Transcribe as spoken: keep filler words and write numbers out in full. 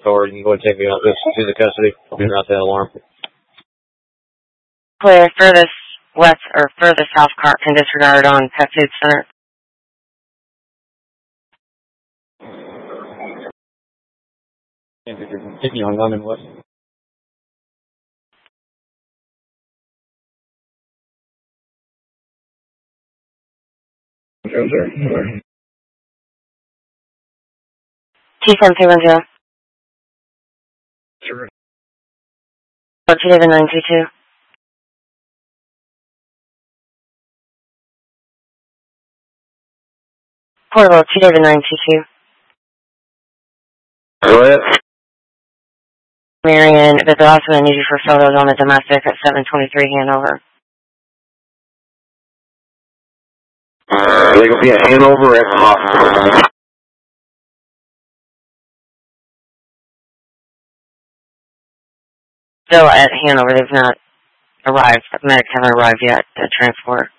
card. You can go ahead and take me out this to the custody. I'll be out that alarm. Clear. Furthest west or furthest south cart can disregard on Pet Food Center. Continue on London West. Yes, sir. T seven three one zero. Sure. Two David nine two two. Portable two David nine two two. Go ahead. Marion, but they're also going to need you for photos on the domestic at seven twenty-three Hanover. Are they going to be at Hanover or at the hospital? Still at Hanover. They've not arrived. The medics haven't arrived yet to transport.